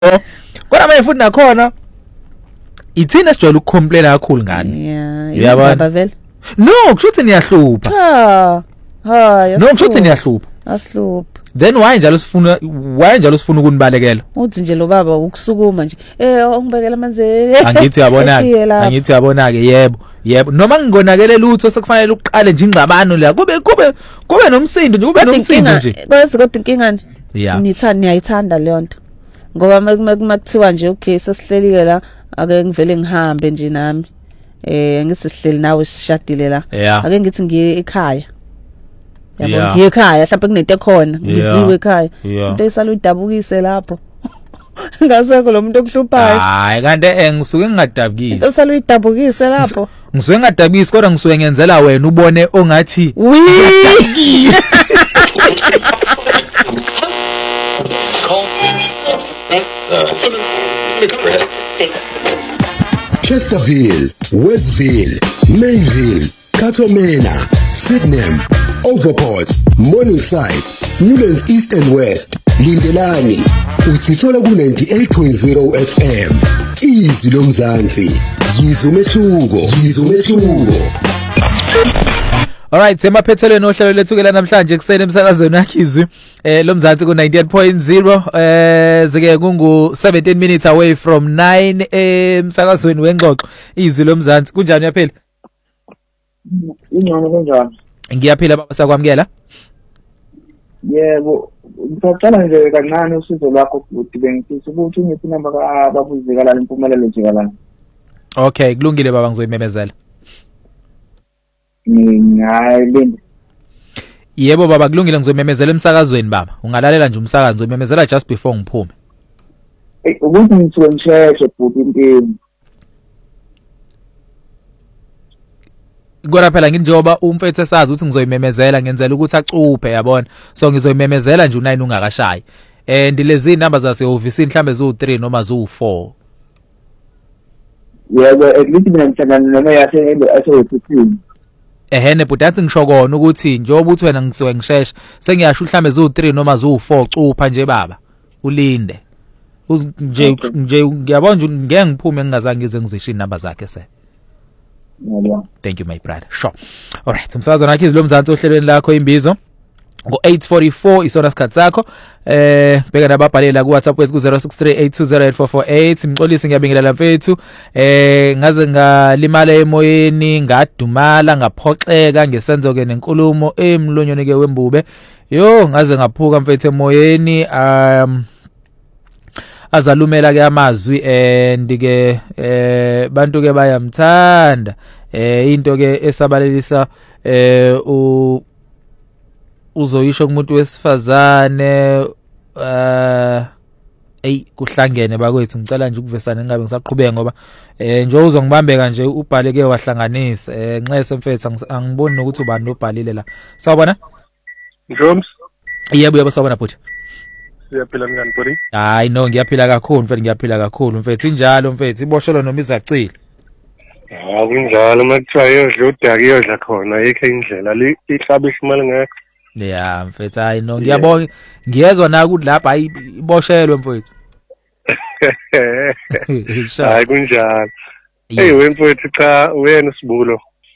Kodwa manje futhi nakhona ithina sijwayele ukucomplaina kakhulu ngani. Yabona vele. No, kusho ukuthi niyahlupha. No, kusho ukuthi niyahlupha. Asihlupha. Then why njalo sifuna ukunibalekela? Uthi nje lo baba ukusukuma nje. Ongibekela amanzi. Angithi uyabona ke yebo. Noma ngingonakele lutho sekufanele uqale nje ingxabano la. Kube nomsindo nje, kube nomsindo nje. Kwazi kodwa inkingane. Yeah. Niyayithanda leyo nto. Ngoba makuthiwa nje okay sesihlelike la ake ngivele ngihambe nje nami. Ngisihleli nawe sishadile la. Ake ngithi ngiye ekhaya. Yabo ngiye ekhaya mhlawumbe kunento ekhona ngiziwe ekhaya. Into esala udabukise lapho. Ngasekho lo muntu okuhluphayo. Hayi kanti ngisuke ngingadabukisi. Into esala udabukise lapho. Ngisuke ngingadabukisi kodwa ngisuke ngenzela wena ubone ongathi Chesterfield, Westville, Mayville, Katomena, Sydenham, Overport, Morningside, Newlands East and West, Lindelani, usithola ku-98.0 FM. Izwi lomzansi, yizwe umehluko. Alright, semaphethelweni ohlelo lethukela namhlanje kusene emsakazweni yakizwi lomzansi ku 98.0 zike kungu 17 minutes away from 9 emsakazweni wengxoxo izwi lomzansi. Kunjani yaphela? Ingcono kunjani? Ngiyaphila baba, sakwamukela. Yebo, ngicela nje kancane usizo lwakho futhi bengifisa ukuthi ungithi namba kababuzika la impumelelo njeka la. Okay, kulungile baba, ngizoyimemezela. Hayi. Yebo baba, kulungile, ngizoyimemezela emsakazweni baba. Ungalalela nje umsakazo, ngizoyimemezela just before ngiphume. Ukuthi ngithiwe ngisheshe futhi impilo. Kodwa phela nginjoba umfethu esazi ukuthi ngizoyimemezela, ngenzela ukuthi acuphe yabona. So ngizoyimemezela nje u9 ungakashayi. Ndilezi inamba zase office mhlambe zo3 noma zo4. Yebo, at least mina ngihlangana noma yase office. Ehene but athi ngisho kona ukuthi njengoba uthi wena ngisuke ngisheshe sengiyasho mhlambe zo3 noma zo4 cupha nje baba. Ulinde. Nje ngiyabona nje ngeke ngiphume ngingazange ngize ngizisho inamba zakhe se. Thank you my brother. Sure. Alright, umsakazo nakho izwi lomzansi ohlelweni lakho imbizo ngo844 isona sikhathi sakho. Bheka nababhalela ku WhatsApp wethu ku 0638208448. Imxolisi ngiyabingelela mfethu. Ngaze ngalimala emoyeni, ngadumala, ngaphoxeka ngesenzo ke nenkulumo emlonyoni ke wembube. Yo, ngaze ngaphuka mfethu emoyeni. Azalumela ke amazwi ndike bantu ke bayamthanda into ke esabalelisa uzoyisho kumuntu wesifazane kuhlangene bakwethu. Ngicela nje ukuvesana ngabe ngisaqhubeka ngoba nje uzongibambeka nje ubhaleke wahlanganisa nxese mfethu angiboni nokuthi ubani obhalile la. Sawubona Joms? Yebo sawubona bhuti. Siyaphila ngani bhuti? Hayi no, ngiyaphila kakhulu mfethu, ngiyaphila kakhulu mfethu. Injalo mfethu, ibosholo noma izacile. Kunjalo makuthiwa yodla udaka iyodla khona ayikho indlela ihlabisha imali ngekho. Yeah mfethu, hayi no, ngiyabonga ngiyezwa na ukuthi lapha ayiboshelwe mfethu. Hayi kunjalo. Hey wemfethu cha wena sibulo.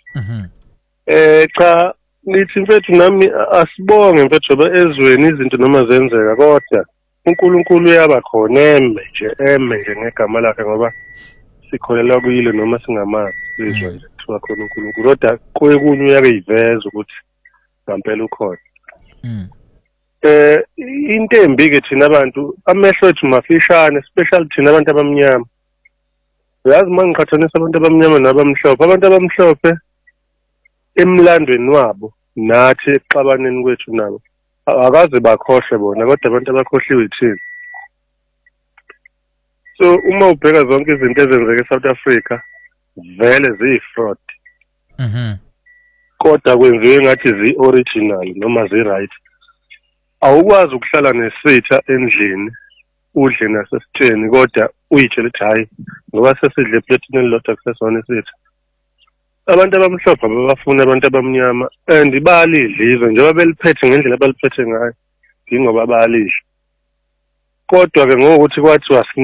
Cha nithi mfethu nami asibonge mfethu ngoba ezweni izinto noma zenzeka kodwa uNkulunkulu uyaba khona eme nje ngegama lakhe ngoba sikholela kuyile noma singamazi sizwe nje kuthiwa khona uNkulunkulu kodwa kuyekunye uyakuyiveza ukuthi ngempela ukhona. Into embi ke thina abantu amehlo ethu mafishane, especially thina abantu abamnyama. Uyazi mangiqhathanisa abantu abamnyama nabamhlophe, abantu abamhlophe emlandweni wabo nathi exabaneni kwethu nabo akaze bakhohle bona kodwa abantu abakhohliwe yithina. So uma ubheka zonke izinto ezenzeka eSouth Africa vele ziyifraud. Kodwa kwenziwe ngathi zi-original noma zi-right. Awukwazi ukuhlala nesitha endlini udle nasesitheni kodwa uyitshela ukuthi hayi ngoba sesidle plate nelilodwa kusesona isitha. Abantu abamhlophe abafuna abantu abamnyama and bayalidla izwe njengoba beliphethe ngendlela abaliphethe ngayo ngoba bayalidla. kodwa ke ngokuthi kwathiwa